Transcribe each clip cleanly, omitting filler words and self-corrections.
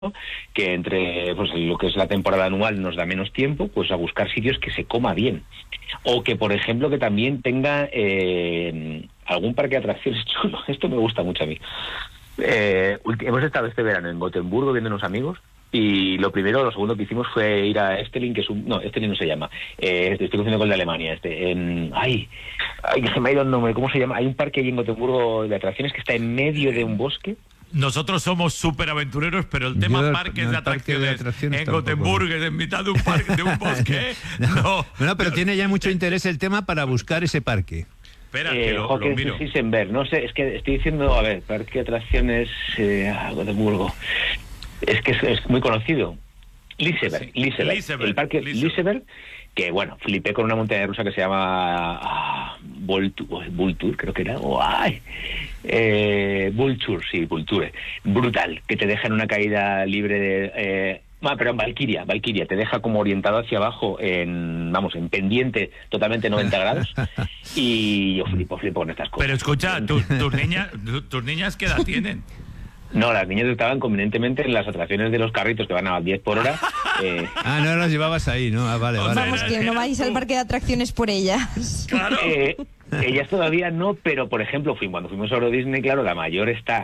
que entre pues lo que es la temporada anual nos da menos tiempo, pues a buscar sitios que se coma bien. O que, por ejemplo, que también tenga algún parque de atracciones chulo. Esto me gusta mucho a mí. Hemos estado este verano en Gotemburgo viendo unos amigos, y lo segundo que hicimos fue ir a Estelin, que es no, Estelin no se llama, estoy confundiendo con el de Alemania, ay, se me ha ido el nombre, ¿cómo se llama? Hay un parque ahí en Gotemburgo de atracciones que está en medio de un bosque. Nosotros somos súper aventureros, pero el tema parques de atracciones en Gotemburgo, en mitad de un parque, de un bosque, no. No, pero tiene ya mucho interés el tema para buscar ese parque. Espera, que lo miro. No sé, es que estoy diciendo, a ver, parque de atracciones Gotemburgo. Es que es muy conocido. Liseberg. El parque Liseberg, que bueno, flipé con una montaña rusa que se llama Vulture, creo que era, Vulture, brutal, que te deja en una caída libre de... Valkyria, te deja como orientado hacia abajo en pendiente totalmente 90 grados, y yo flipo con estas cosas. Pero escucha, ¿tus niñas qué edad tienen? No, las niñas estaban convenientemente en las atracciones de los carritos que van a 10 por hora. No las llevabas ahí, ¿no? Vale. Vamos, que no vais al parque de atracciones por ellas. Claro. Ellas todavía no, pero por ejemplo, cuando fuimos a Euro Disney, claro, la mayor está,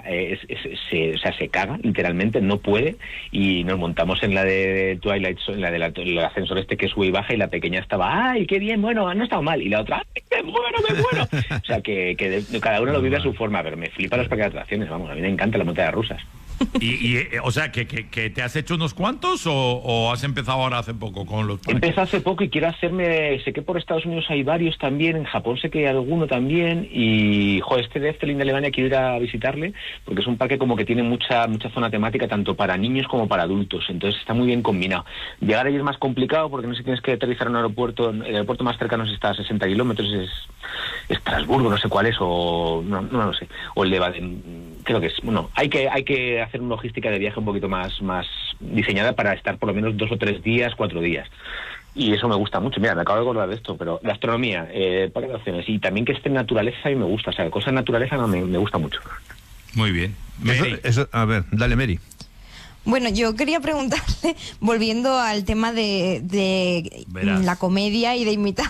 se caga, literalmente, no puede, y nos montamos en la de Twilight, en la del ascensor que sube y baja, y la pequeña estaba, ¡ay, qué bien, bueno, no ha estado mal! Y la otra, ¡ay, me muero! O sea, que cada uno lo vive a su forma, pero me flipa los parques de atracciones, vamos, a mí me encanta la montaña rusas. O sea, que te has hecho unos cuantos o has empezado ahora hace poco con los parques? Empecé hace poco y quiero hacerme, sé que por Estados Unidos hay varios también, en Japón sé que hay alguno también, y de Efteling de Alemania quiero ir a visitarle, porque es un parque como que tiene mucha zona temática, tanto para niños como para adultos, entonces está muy bien combinado. Llegar allí es más complicado porque no sé, tienes que aterrizar en un aeropuerto, el aeropuerto más cercano está a 60 kilómetros, es Estrasburgo, no sé cuál es, o no lo sé, o el de Baden, creo que es, bueno, hay que hacer una logística de viaje un poquito más diseñada para estar por lo menos 2 o 3 días, 4 días. Y eso me gusta mucho. Mira, me acabo de acordar de esto, pero gastronomía, parques de atracciones, y también que esté en naturaleza, a mí me gusta. O sea, cosas en naturaleza me gusta mucho. Muy bien. Eso, a ver, dale, Mary. Bueno, yo quería preguntarle, volviendo al tema de la comedia y de imitar.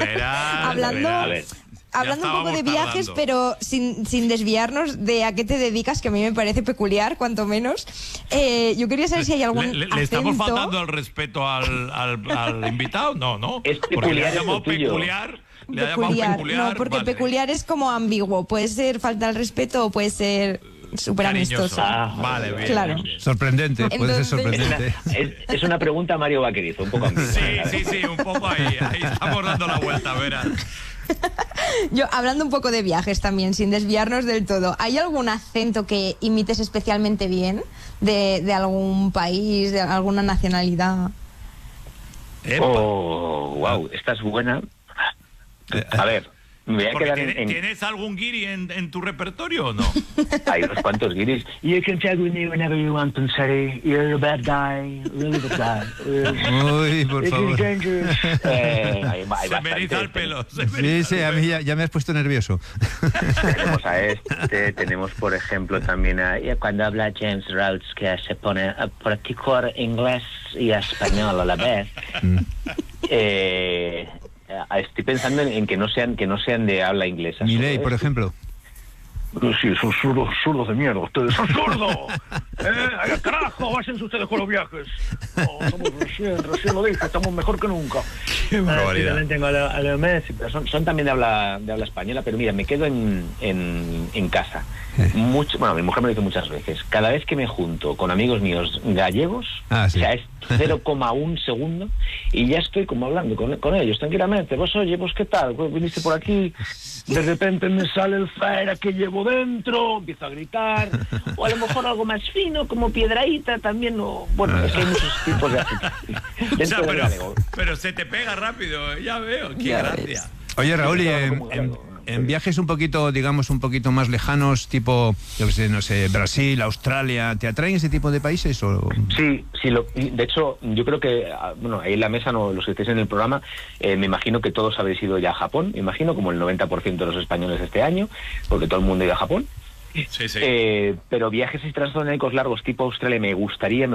Hablando un poco de viajes, pero sin desviarnos de a qué te dedicas, que a mí me parece peculiar, cuanto menos. Yo quería saber si hay algún ¿Le estamos faltando el respeto al invitado? No. Es peculiar, porque le ha llamado peculiar. No, porque peculiar es como ambiguo. Puede ser falta de respeto o puede ser súper amistoso. Vale, bien. Claro. Bien. Sorprendente, puede ser sorprendente. Es una pregunta a Mario Vaquerizo, un poco ambigua. Sí, un poco ahí estamos dando la vuelta, verás. Yo, hablando un poco de viajes también, sin desviarnos del todo, ¿hay algún acento que imites especialmente bien de algún país, de alguna nacionalidad? Wow, esta es buena. A ver, me voy a quedar ¿Tienes algún guiri en tu repertorio o no? Hay unos cuantos guiris. You can tag with me whenever you want, Ponsari. You're a bad guy, really bad guy. Uy, por favor. Se me eriza el pelo. Sí, a mí ya me has puesto nervioso. Tenemos a tenemos por ejemplo también cuando habla James Rhodes, que se pone a practicar inglés y español a la vez. Estoy pensando en que no sean de habla inglesa. Milei, por ejemplo. Sí, son zurdos de mierda, ustedes son zurdos. Carajo, váyanse ustedes con los viajes. Estamos recién lo dije, estamos mejor que nunca. Qué barbaridad. También tengo a los Messi, pero son también de habla española, pero mira, me quedo en casa. Mi mujer me lo dice muchas veces. Cada vez que me junto con amigos míos gallegos, o sea, es 0,1 segundo y ya estoy como hablando con ellos tranquilamente. Pues oye, pues qué tal, pues, viniste por aquí, de repente me sale el faera que llevo dentro, empiezo a gritar, o a lo mejor algo más fino como piedraíta también, es que hay muchos tipos de acento. Pero se te pega rápido, ya veo, qué gracia. Oye, Raúl, en viajes un poquito más lejanos, tipo, yo qué sé, no sé, Brasil, Australia, ¿te atraen ese tipo de países? O? Sí, de hecho, yo creo que, ahí en la mesa, los que estéis en el programa, me imagino que todos habéis ido ya a Japón, me imagino, como el 90% de los españoles este año, porque todo el mundo ha ido a Japón. Sí, sí. Pero viajes transoceánicos largos tipo Australia me gustaría